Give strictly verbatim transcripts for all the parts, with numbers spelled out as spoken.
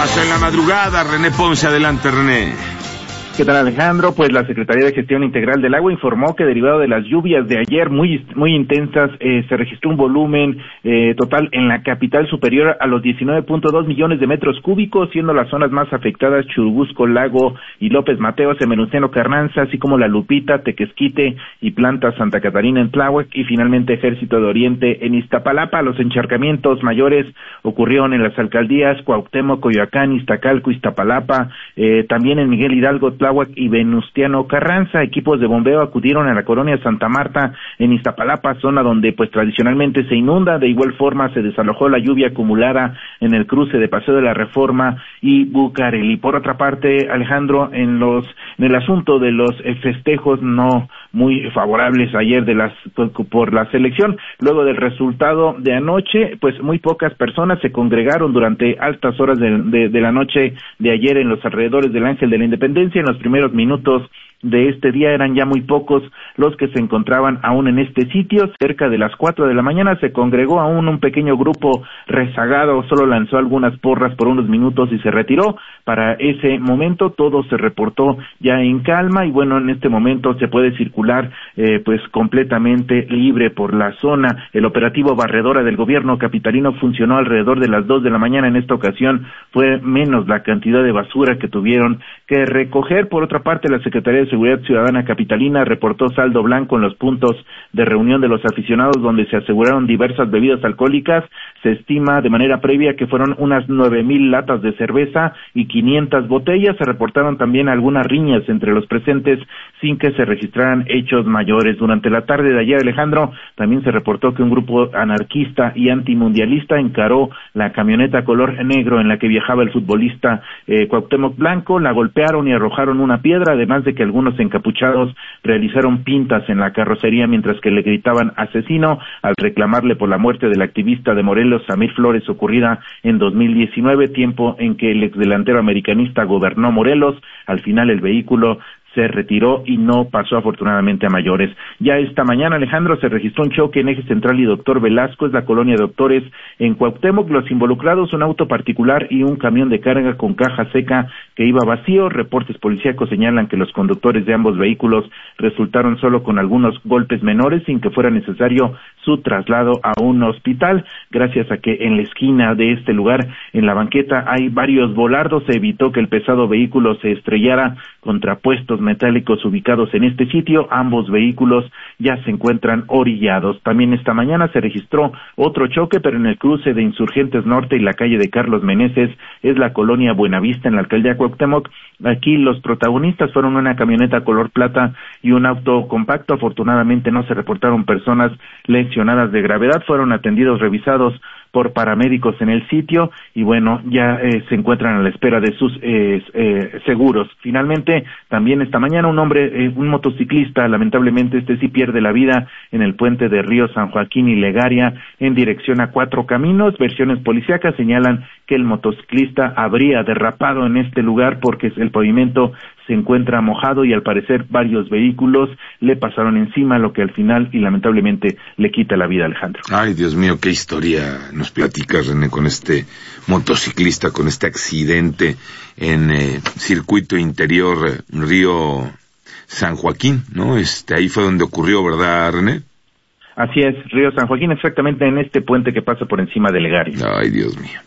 pasó en la madrugada? René Ponce, adelante, René. ¿Qué tal, Alejandro? Pues la Secretaría de Gestión Integral del Agua informó que derivado de las lluvias de ayer muy muy intensas, eh, se registró un volumen eh, total en la capital superior a los diecinueve punto dos millones de metros cúbicos, siendo las zonas más afectadas Churubusco, Lago y López Mateos en Venustiano Carranza, así como La Lupita, Tequesquite y Planta Santa Catarina en Tláhuac, y finalmente Ejército de Oriente en Iztapalapa. Los encharcamientos mayores ocurrieron en las alcaldías Cuauhtémoc, Coyoacán, Iztacalco, Iztapalapa, eh, también en Miguel Hidalgo, Tláhuac y Venustiano Carranza. Equipos de bombeo acudieron a la colonia Santa Marta en Iztapalapa, zona donde pues tradicionalmente se inunda. De igual forma se desalojó la lluvia acumulada en el cruce de Paseo de la Reforma y Bucareli. Por otra parte, Alejandro, en los en el asunto de los eh, festejos no muy favorables ayer de las por la selección, luego del resultado de anoche, pues muy pocas personas se congregaron durante altas horas de, de, de la noche de ayer en los alrededores del Ángel de la Independencia. En los primeros minutos de este día eran ya muy pocos los que se encontraban aún en este sitio. Cerca de las cuatro de la mañana se congregó aún un pequeño grupo rezagado, solo lanzó algunas porras por unos minutos y se retiró. Para ese momento todo se reportó ya en calma y bueno, en este momento se puede circular eh, pues completamente libre por la zona. El operativo barredora del gobierno capitalino funcionó alrededor de las dos de la mañana. En esta ocasión fue menos la cantidad de basura que tuvieron que recoger. Por otra parte, la Secretaría de Seguridad Ciudadana capitalina reportó saldo blanco en los puntos de reunión de los aficionados, donde se aseguraron diversas bebidas alcohólicas. Se estima de manera previa que fueron unas nueve mil latas de cerveza y quinientas botellas. Se reportaron también algunas riñas entre los presentes sin que se registraran hechos mayores. Durante la tarde de ayer, Alejandro, también se reportó que un grupo anarquista y antimundialista encaró la camioneta color negro en la que viajaba el futbolista eh, Cuauhtémoc Blanco, la golpearon y arrojaron una piedra, además de que algunos encapuchados realizaron pintas en la carrocería mientras que le gritaban asesino al reclamarle por la muerte del activista de Morelos, Samir Flores, ocurrida en dos mil diecinueve, tiempo en que el exdelantero americanista gobernó Morelos. Al final el vehículo se retiró y no pasó afortunadamente a mayores. Ya esta mañana, Alejandro, se registró un choque en Eje Central y Doctor Velasco, es la colonia de Doctores en Cuauhtémoc. Los involucrados, un auto particular y un camión de carga con caja seca que iba vacío. Reportes policíacos señalan que los conductores de ambos vehículos resultaron solo con algunos golpes menores sin que fuera necesario su traslado a un hospital. Gracias a que en la esquina de este lugar, en la banqueta, hay varios volardos, se evitó que el pesado vehículo se estrellara contra puestos metálicos ubicados en este sitio. Ambos vehículos ya se encuentran orillados. También esta mañana se registró otro choque, pero en el cruce de Insurgentes Norte y la calle de Carlos Meneses, es la colonia Buenavista en la alcaldía Cuauhtémoc. Aquí los protagonistas fueron una camioneta color plata y un auto compacto. Afortunadamente no se reportaron personas lesionadas de gravedad, fueron atendidos, revisados por paramédicos en el sitio y bueno, ya eh, se encuentran a la espera de sus eh, eh, seguros. Finalmente, también esta mañana un hombre, eh, un motociclista, lamentablemente este sí pierde la vida en el puente de Río San Joaquín y Legaria en dirección a Cuatro Caminos. Versiones policíacas señalan que el motociclista habría derrapado en este lugar porque el pavimento se encuentra mojado y al parecer varios vehículos le pasaron encima, lo que al final y lamentablemente le quita la vida a Alejandro. Ay, Dios mío, qué historia nos platicas, René, con este motociclista, con este accidente en eh, circuito interior eh, Río San Joaquín, ¿no? Este, ahí fue donde ocurrió, ¿verdad, René? Así es, Río San Joaquín, exactamente en este puente que pasa por encima de Legaria. Ay, Dios mío.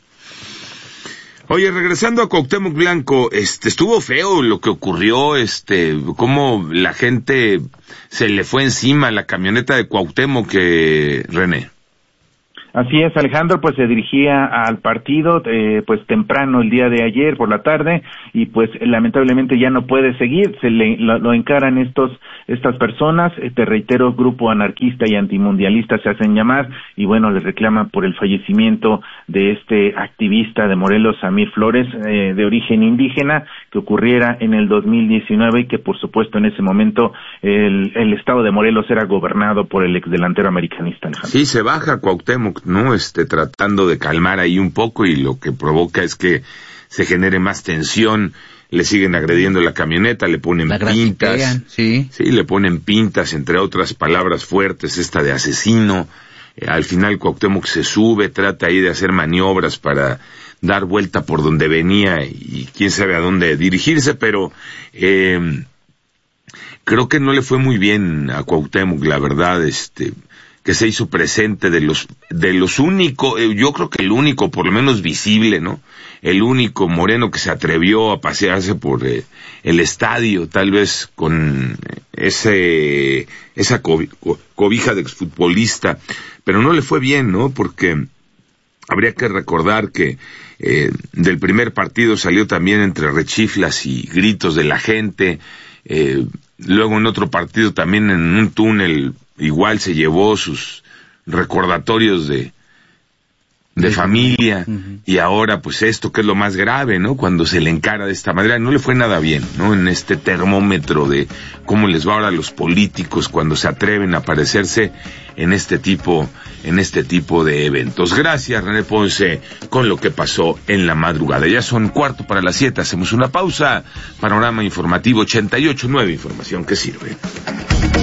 Oye, regresando a Cuauhtémoc Blanco, este, estuvo feo lo que ocurrió, este, cómo la gente se le fue encima a la camioneta de Cuauhtémoc, que, René. Así es, Alejandro, pues se dirigía al partido eh, pues temprano el día de ayer por la tarde y pues lamentablemente ya no puede seguir, se le lo, lo encaran estos estas personas, eh, te reitero, grupo anarquista y antimundialista se hacen llamar y bueno, les reclaman por el fallecimiento de este activista de Morelos, Samir Flores, eh, de origen indígena, que ocurriera en el dos mil diecinueve y que por supuesto en ese momento el, el estado de Morelos era gobernado por el exdelantero americanista, Alejandro. Sí, se baja Cuauhtémoc, ¿no? Este, tratando de calmar ahí un poco y lo que provoca es que se genere más tensión, le siguen agrediendo la camioneta, le ponen la pintas, sí. sí, le ponen pintas, entre otras palabras fuertes, esta de asesino. Eh, al final Cuauhtémoc se sube, trata ahí de hacer maniobras para dar vuelta por donde venía y quién sabe a dónde dirigirse, pero eh, creo que no le fue muy bien a Cuauhtémoc, la verdad, este, que se hizo presente de los, de los únicos, yo creo que el único, por lo menos visible, ¿no? El único moreno que se atrevió a pasearse por eh, el estadio, tal vez con ese, esa cobija de exfutbolista, pero no le fue bien, ¿no? Porque habría que recordar que eh, del primer partido salió también entre rechiflas y gritos de la gente, eh, luego en otro partido también en un túnel igual se llevó sus recordatorios de de familia, uh-huh. Y ahora pues esto que es lo más grave, ¿no? Cuando se le encara de esta manera, no le fue nada bien, ¿no? En este termómetro de cómo les va ahora a los políticos cuando se atreven a aparecerse en este tipo, en este tipo de eventos. Gracias, René Ponce, con lo que pasó en la madrugada. Ya son cuarto para las siete, hacemos una pausa. Panorama Informativo ochenta y ocho punto nueve, información que sirve.